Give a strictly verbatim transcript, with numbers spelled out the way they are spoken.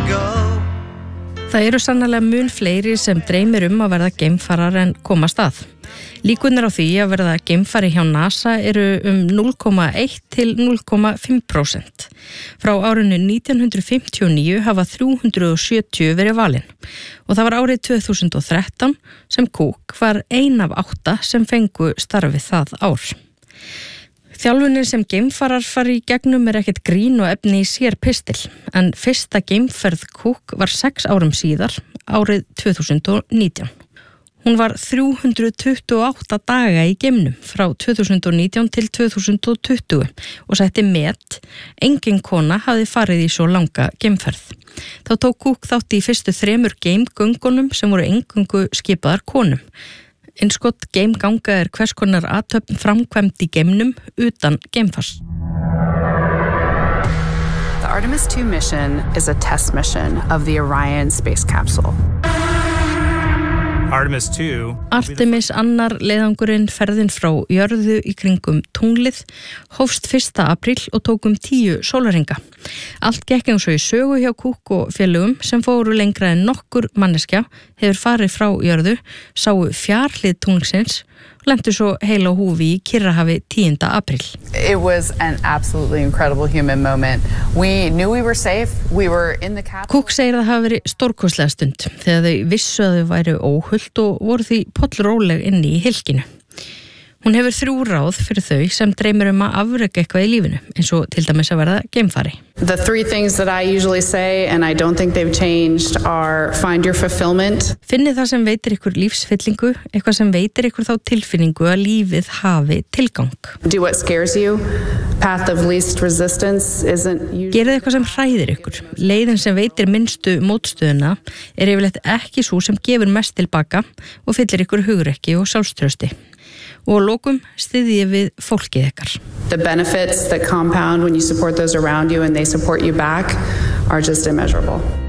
Það eru sannarlega mun fleiri sem dreymir um að verða geimfarar en komast að. Líkurnar á því að verða geimfari hjá NASA eru um núll komma eitt til núll komma fimm prósent. Frá árinu nítján hundruð fimmtíu og níu hafa þrjú hundruð og sjötíu verið valin og það var árið tvö þúsund og þrettán sem Cook var ein af átta sem fengu starfið það ár. Þjálfunin sem geimfarar fari í gegnum er ekkert grín og efni í sér pistil, en fyrsta geimferð Cook var sex árum síðar, árið tvö þúsund og nítján. Hún var þrjú hundruð tuttugu og átta daga í geimnum frá tvö þúsund og nítján til tvö þúsund og tuttugu og setti met. Engin kona hafði farið í svo langa geimferð. Þá tók Cook þátt í fyrstu þremur geimgöngunum sem voru eingöngu skipaðar konum. Innskott geimganga er hvers konar athöfn framkvæmd í geimnum utan geimfars. The Artemis two mission is a test mission of the Orion space capsule. Artemis two. Artemis annar leiðangurinn ferðin frá jörðu í kringum tunglið hófst fyrsta apríl og tók um tíu sólarhringa. Allt gekk eins og í sögu hjá Cook og félögum sem fóru lengra en nokkur manneskja hefur farið frá jörðu, sáu fjarhlið tunglsins og lentu svo heila á húfi í Kyrrahafi tíunda apríl. It was an absolutely incredible human moment. We knew we were safe. We were in the capsule. Cook segir að það hafi verið stórkostlega stund þegar þau vissu að þau væru óhult og voru því pollróleg inni í hylkinu. Hún hefur þrjú ráð fyrir þau sem dreymir um að afreka eitthvað í lífinu, eins og til dæmis að verða geimfari. The three things that I usually say, and I don't think they've changed, are find your fulfillment. Finnið það sem veitir ykkur lífsfyllingu, eitthvað sem veitir ykkur þá tilfinningu að lífið hafi tilgang. Do what scares you. Path of least resistance isn't usually... Gerið eitthvað sem hræðir ykkur. Leiðin sem veitir minnstu mótstöðuna er yfirleitt ekki sú sem gefur mest tilbaka og fyllir ykkur hugrekki og sjálfstrausti. Og að lokum styðjið við fólkið ykkar. The benefits that compound when you support those around you and they support you back are just immeasurable.